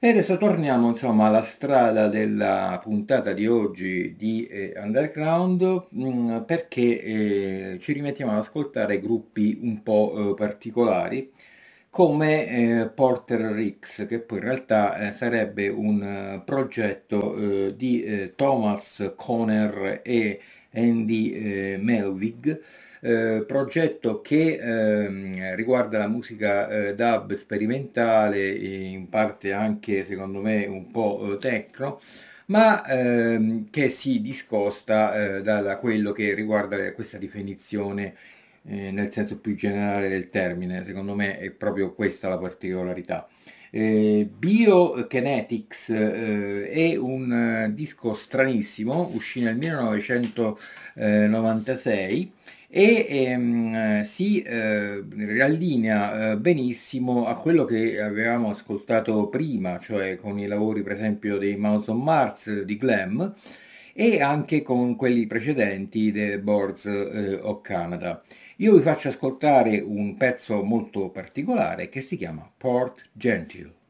E adesso torniamo insomma alla strada della puntata di oggi di Underground, perché ci rimettiamo ad ascoltare gruppi un po' particolari come Porter Ricks, che poi in realtà sarebbe un progetto di Thomas Conner e Andy Melvig, progetto che riguarda la musica dub sperimentale, e in parte anche secondo me un po' techno, ma che si discosta da quello che riguarda questa definizione nel senso più generale del termine. Secondo me è proprio questa la particolarità. Biokinetics è un disco stranissimo, uscì nel 1996 e si riallinea benissimo a quello che avevamo ascoltato prima, cioè con i lavori per esempio dei Mouse on Mars di Glam e anche con quelli precedenti dei Boards of Canada. Io vi faccio ascoltare un pezzo molto particolare che si chiama Port Gentil.